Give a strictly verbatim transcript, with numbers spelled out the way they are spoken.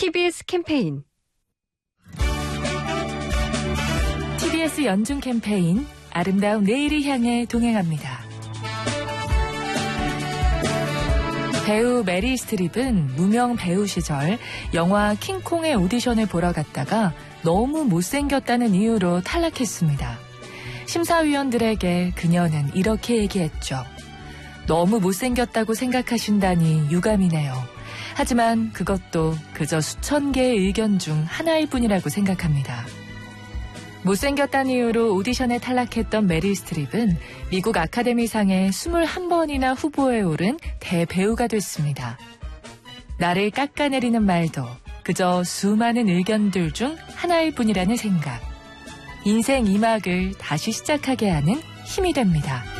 티비에스 캠페인. 티비에스 연중 캠페인 아름다운 내일을 향해 동행합니다. 배우 메릴 스트립은 무명 배우 시절 영화 킹콩의 오디션을 보러 갔다가 너무 못생겼다는 이유로 탈락했습니다. 심사위원들에게 그녀는 이렇게 얘기했죠. 너무 못생겼다고 생각하신다니 유감이네요. 하지만 그것도 그저 수천 개의 의견 중 하나일 뿐이라고 생각합니다. 못생겼다는 이유로 오디션에 탈락했던 메릴 스트립은 미국 아카데미상에 이십일 번이나 후보에 오른 대배우가 됐습니다. 나를 깎아내리는 말도 그저 수많은 의견들 중 하나일 뿐이라는 생각. 인생 이 막을 다시 시작하게 하는 힘이 됩니다.